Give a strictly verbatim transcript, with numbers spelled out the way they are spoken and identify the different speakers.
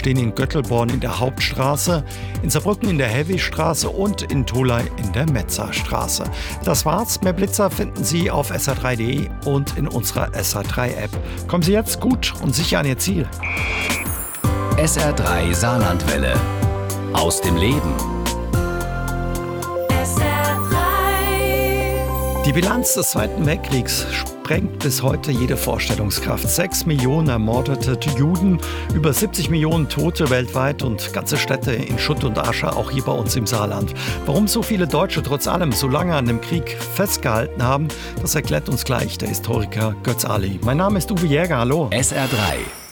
Speaker 1: stehen in Göttelborn in der Hauptstraße, in Saarbrücken in der Hellwigstraße und in Tholey in der Metzerstraße. Das war's. Mehr Blitzer finden Sie auf S R drei punkt de und in unserer S R drei App. Kommen Sie jetzt gut und sicher an Ihr Ziel.
Speaker 2: S R drei Saarlandwelle. Aus dem Leben.
Speaker 1: Die Bilanz des Zweiten Weltkriegs sprengt bis heute jede Vorstellungskraft. Sechs Millionen ermordete Juden, über siebzig Millionen Tote weltweit und ganze Städte in Schutt und Asche, auch hier bei uns im Saarland. Warum so viele Deutsche trotz allem so lange an dem Krieg festgehalten haben, das erklärt uns gleich der Historiker Götz Ali. Mein Name ist Uwe Jäger, hallo.
Speaker 2: S R drei